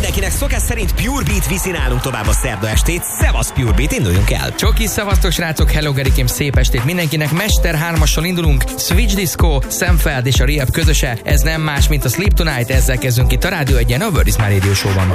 mindenkinek, szokás szerint Pure Beat viszi nálunk tovább a szerda estét. Szevasz Pure Beat, induljunk el! Csoki, szevasztok srácok, hello Gerikém, szép estét mindenkinek. Mester 3-assal indulunk, Switch Disco, Sam Feld és a Rehab közöse. Ez nem más, mint a Sleep Tonight, ezzel kezdünk itt a Rádió Egyen, a World is My Radio Show-ban.